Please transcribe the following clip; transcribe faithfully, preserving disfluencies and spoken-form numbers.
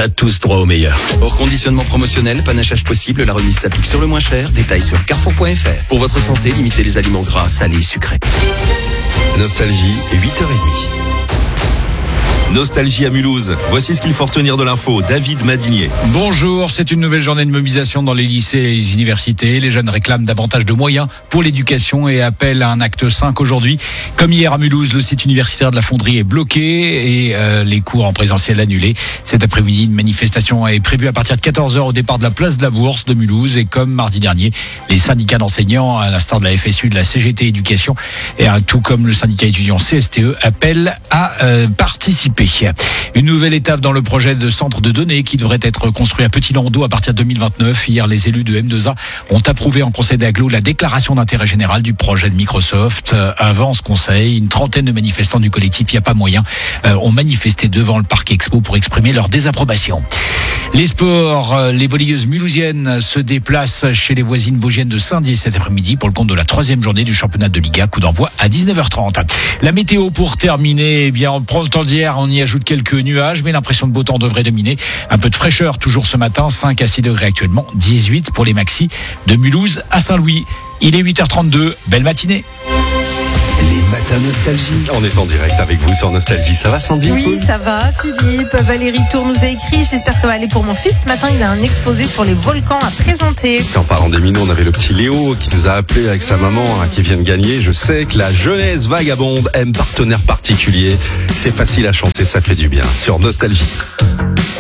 a tous droit au meilleur. Hors conditionnement promotionnel, panachage possible, la remise s'applique sur le moins cher. Détails sur carrefour point f r. Pour votre santé, limitez les aliments gras, salés et sucrés. Nostalgie, huit heures trente. Nostalgie à Mulhouse. Voici ce qu'il faut retenir de l'info. David Madinier. Bonjour, c'est une nouvelle journée de mobilisation dans les lycées et les universités. Les jeunes réclament davantage de moyens pour l'éducation et appellent à un acte cinq aujourd'hui. Comme hier à Mulhouse, le site universitaire de la Fonderie est bloqué et euh, les cours en présentiel annulés. Cet après-midi, une manifestation est prévue à partir de quatorze heures au départ de la place de la Bourse de Mulhouse. Et comme mardi dernier, les syndicats d'enseignants, à l'instar de la F S U, de la C G T Éducation et euh, tout comme le syndicat étudiant C S T E, appellent à euh, participer. Une nouvelle étape dans le projet de centre de données qui devrait être construit à Petit-Landau à partir de deux mille vingt-neuf. Hier, les élus de M deux A ont approuvé en conseil d'agglo la déclaration d'intérêt général du projet de Microsoft. Avant ce conseil, une trentaine de manifestants du collectif Il n'y a pas moyen euh, ont manifesté devant le parc Expo pour exprimer leur désapprobation. Les sports, les volleyeuses mulhousiennes se déplacent chez les voisines vosgiennes de Saint-Dié cet après-midi pour le compte de la troisième journée du championnat de Liga. Coup d'envoi à dix-neuf heures trente. La météo pour terminer, eh bien, on prend le temps d'hier, on y ajoute quelques nuages, mais l'impression de beau temps devrait dominer. Un peu de fraîcheur toujours ce matin, cinq à six degrés actuellement, dix-huit pour les maxis de Mulhouse à Saint-Louis. Il est huit heures trente-deux, belle matinée. Les matins nostalgie. On est en direct avec vous sur Nostalgie. Ça va, Sandy? Oui, ça va, Philippe. Valérie Tour nous a écrit. J'espère que ça va aller pour mon fils. Ce matin, il a un exposé sur les volcans à présenter. En parlant des minots, on avait le petit Léo qui nous a appelé avec sa maman hein, qui vient de gagner. Je sais que la jeunesse vagabonde aime partenaire particulier. C'est facile à chanter, ça fait du bien. Sur Nostalgie.